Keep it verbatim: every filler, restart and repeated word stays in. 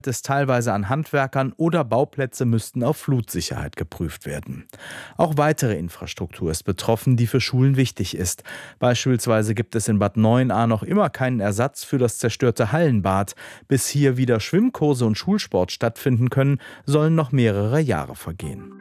ist teilweise an Handwerkern oder Bauplätze müssten auf Flutsicherheit geprüft werden. Auch weitere Infrastruktur ist betroffen, die für Schulen wichtig ist. Beispielsweise gibt es in Bad Neuenahr noch immer keinen Ersatz für das zerstörte Hallenbad. Bis hier wieder Schwimmkurse und Schulsport stattfinden können, sollen noch mehrere Jahre vergehen.